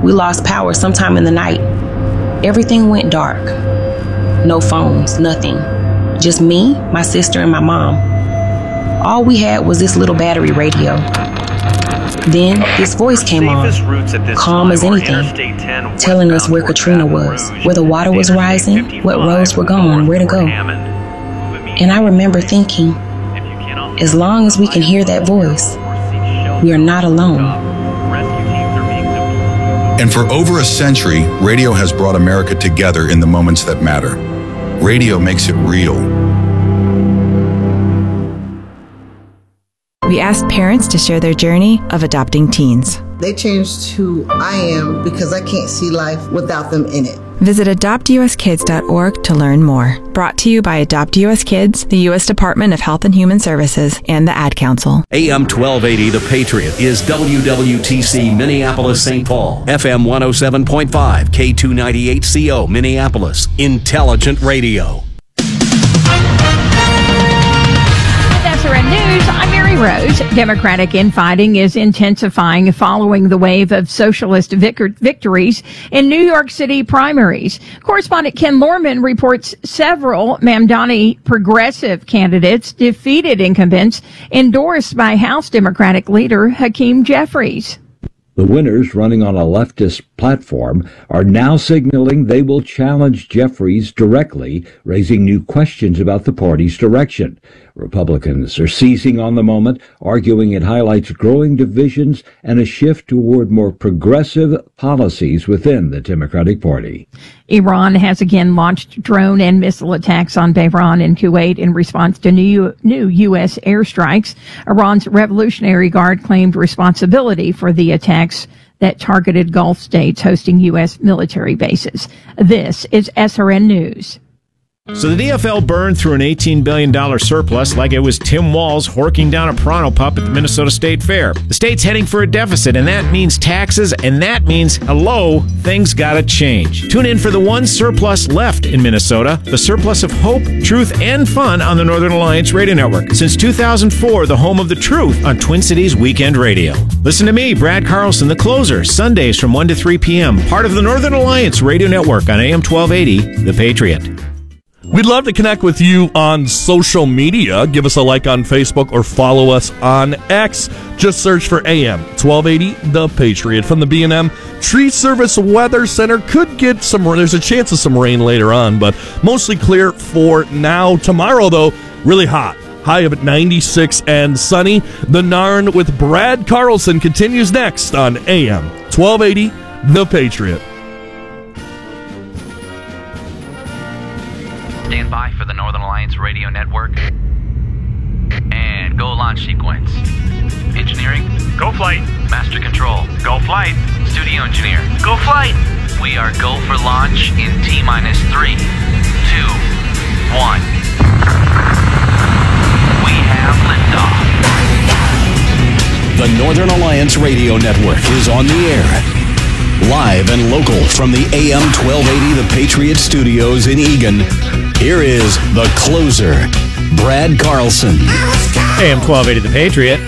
we lost power sometime in the night. Everything went dark. No phones, nothing. Just me, my sister, and my mom. All we had was this little battery radio. Then this voice came on, calm as anything, telling us where Katrina was, where the water was rising, what roads were gone, where to go. And I remember thinking, as long as we can hear that voice, we are not alone. And for over a century, radio has brought America together in the moments that matter. Radio makes it real. We asked parents to share their journey of adopting teens. They changed who I am because I can't see life without them in it. Visit adoptuskids.org to learn more. Brought to you by Adopt US Kids, the U.S. Department of Health and Human Services, and the Ad Council. AM 1280, The Patriot, is WWTC Minneapolis, St. Paul. FM 107.5, K298CO, Minneapolis. Intelligent radio. SRN News, I'm Mary Rose. Democratic infighting is intensifying following the wave of socialist victories in New York City primaries. Correspondent Ken Lorman reports several Mamdani progressive candidates defeated incumbents endorsed by House Democratic leader Hakeem Jeffries. The winners, running on a leftist platform, are now signaling they will challenge Jeffries directly, raising new questions about the party's direction. Republicans are seizing on the moment, arguing it highlights growing divisions and a shift toward more progressive policies within the Democratic Party. Iran has again launched drone and missile attacks on Bahrain and Kuwait in response to new U.S. airstrikes. Iran's Revolutionary Guard claimed responsibility for the attacks that targeted Gulf states hosting U.S. military bases. This is SRN News. So the DFL burned through an $18 billion surplus like it was Tim Walz horking down a Pronto pup at the Minnesota State Fair. The state's heading for a deficit, and that means taxes, and that means, hello, things gotta change. Tune in for the one surplus left in Minnesota, the surplus of hope, truth, and fun on the Northern Alliance Radio Network. Since 2004, the home of the truth on Twin Cities Weekend Radio. Listen to me, Brad Carlson, the closer, Sundays from 1 to 3 p.m., part of the Northern Alliance Radio Network on AM 1280, The Patriot. We'd love to connect with you on social media. Give us a like on Facebook or follow us on X. Just search for AM 1280 The Patriot. From the B&M Tree Service Weather Center, could get some, there's a chance of some rain later on, but mostly clear for now. Tomorrow, though, really hot. High of 96 and sunny. The Narn with Brad Carlson continues next on AM 1280 The Patriot. Stand by for the Northern Alliance Radio Network. And go launch sequence. Engineering. Go flight. Master control. Go flight. Studio engineer. Go flight. We are go for launch in T-minus 3, 2, 1. We have liftoff. The Northern Alliance Radio Network is on the air. Live and local from the AM 1280 The Patriot Studios in Eagan, here is the closer, Brad Carlson. AM 1280 The Patriot.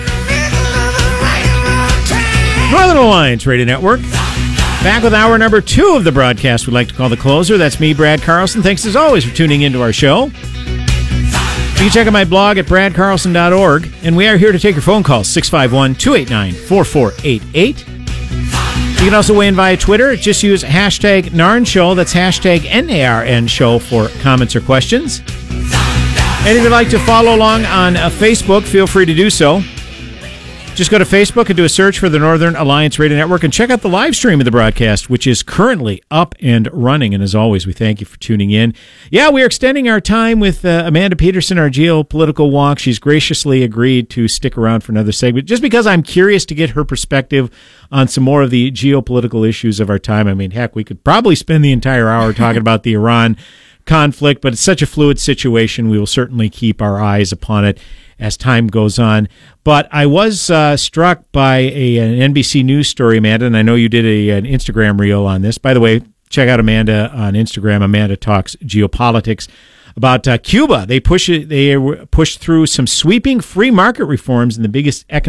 Northern Alliance Radio Network. Back with hour number 2 of the broadcast we like to call The Closer. That's me, Brad Carlson. Thanks as always for tuning into our show. You can check out my blog at bradcarlson.org. And we are here to take your phone calls, 651-289-4488. You can also weigh in via Twitter. Just use hashtag Narn Show. That's hashtag NARN Show for comments or questions. And if you'd like to follow along on Facebook, feel free to do so. Just go to Facebook and do a search for the Northern Alliance Radio Network and check out the live stream of the broadcast, which is currently up and running. And as always, we thank you for tuning in. Yeah, we are extending our time with Amanda Peterson, our geopolitical walk. She's graciously agreed to stick around for another segment just because I'm curious to get her perspective on some more of the geopolitical issues of our time. I mean, heck, we could probably spend the entire hour talking about the Iran conflict, but it's such a fluid situation. We will certainly keep our eyes upon it as time goes on. But I was struck by an NBC News story, Amanda, and I know you did an Instagram reel on this. By the way, check out Amanda on Instagram. Amanda Talks Geopolitics. About Cuba. They pushed through some sweeping free market reforms in the biggest economic